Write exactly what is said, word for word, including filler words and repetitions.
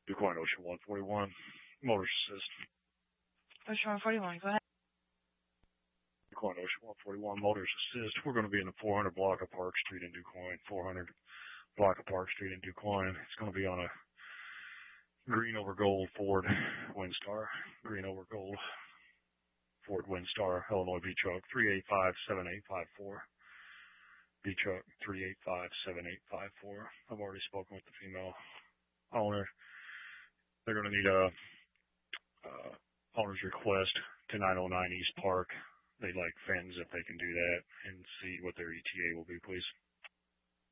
DuQuoin Ocean one forty-one, Motors Assist. Ocean one forty-one, go ahead. DuQuoin Ocean one forty-one, Motors Assist. We're going to be in the four hundred block of Park Street in DuQuoin, four hundred block of Park Street in DuQuoin. It's going to be on a green over gold Ford Windstar, green over gold Ford Windstar, Illinois V-Truck, three eight five, seven eight five four. V-Truck, three eight five, seven eight five four. I've already spoken with the female owner. They're going to need a uh, owner's request to nine oh nine East Park. They'd like Fenton's if they can do that, and see what their E T A will be, please.